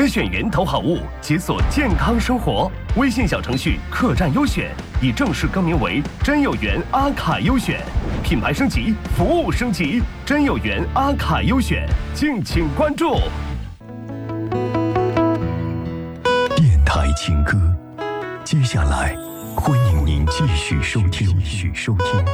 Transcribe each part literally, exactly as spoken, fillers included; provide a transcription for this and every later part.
筛选源头好物，解锁健康生活。微信小程序客栈优选已正式更名为真有缘阿卡优选，品牌升级，服务升级，真有缘阿卡优选，敬请关注。 电台情歌，接下来欢迎您继续收听。继续收听。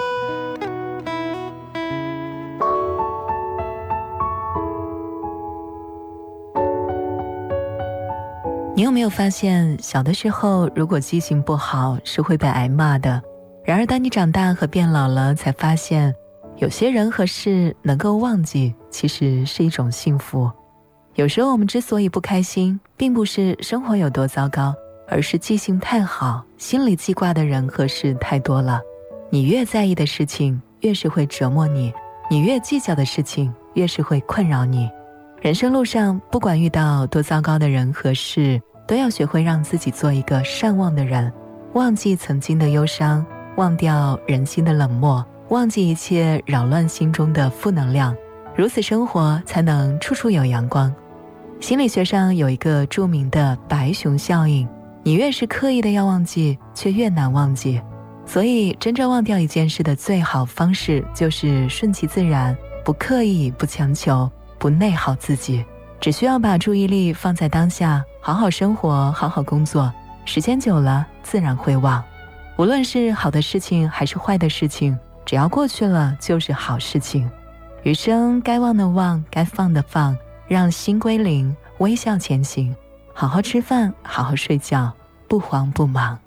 你有没有发现，小的时候如果记性不好是会被挨骂的，然而当你长大和变老了，才发现有些人和事能够忘记，其实是一种幸福。有时候我们之所以不开心，并不是生活有多糟糕，而是记性太好，心里记挂的人和事太多了。你越在意的事情，越是会折磨你；你越计较的事情，越是会困扰你。人生路上，不管遇到多糟糕的人和事，都要学会让自己做一个善忘的人，忘记曾经的忧伤，忘掉人心的冷漠，忘记一切扰乱心中的负能量，如此生活才能处处有阳光。心理学上有一个著名的白熊效应，你越是刻意的要忘记，却越难忘记。所以真正忘掉一件事的最好方式，就是顺其自然，不刻意，不强求，不内耗自己，只需要把注意力放在当下，好好生活，好好工作，时间久了自然会忘。无论是好的事情还是坏的事情，只要过去了就是好事情。余生该忘的忘，该放的放，让心归零，微笑前行，好好吃饭，好好睡觉，不慌不忙。